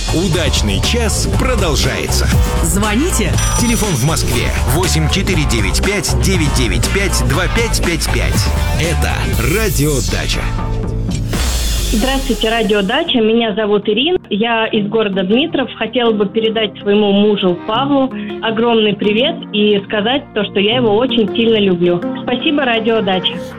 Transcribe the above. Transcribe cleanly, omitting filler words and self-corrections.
Удачный час продолжается. Звоните. Телефон в Москве 8495 995 2555. Это Радио Дача. Здравствуйте, Радио Дача. Меня зовут Ирина. Я из города Дмитров. Хотела бы передать своему мужу Павлу огромный привет и сказать то, что я его очень сильно люблю. Спасибо, Радио Дача.